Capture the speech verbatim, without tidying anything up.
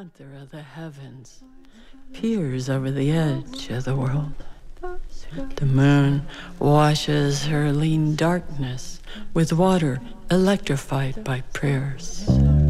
panther of the heavens, peers over the edge of the world. The moon washes her lean darkness with water electrified by prayers.